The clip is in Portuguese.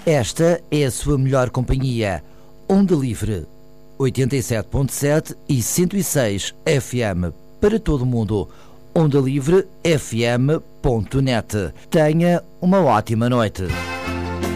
Esta é a sua melhor companhia. Onda Livre, 87.7 e 106 FM para todo o mundo. ondalivrefm.net. Tenha uma ótima noite.